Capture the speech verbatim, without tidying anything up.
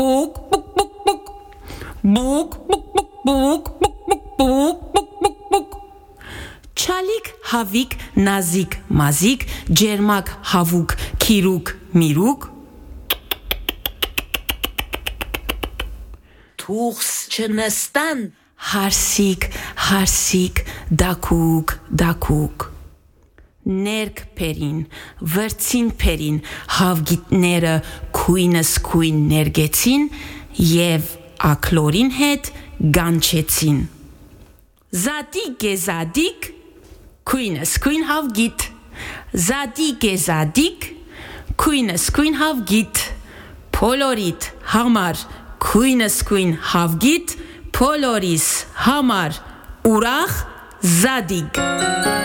Բուկ, բուկ, բուկ, բուկ, բուկ, բուկ, բուկ, բուկ, բուկ, բուկ, բուկ, բուկ, բուկ, Չալիկ, հավիկ, նազիկ, մազիկ, ջերմակ, հավուկ, քիրուկ, միրուկ, Թուղս չնստան, հարսիկ, հարսիկ, դակուկ, դակուկ, ներք պերին, վրցին պերին, հավգիտները կույնս կույն ներգեցին և ակլորին հետ գանչեցին։ Զադիկ է զադիկ, կույնս կույն հավգիտ, զադիկ է զադիկ, կույնս կույն հավգիտ, փոլորիտ համար, կույնս կույն հավգիտ, փոլորիս համար ուրախ զադիկ։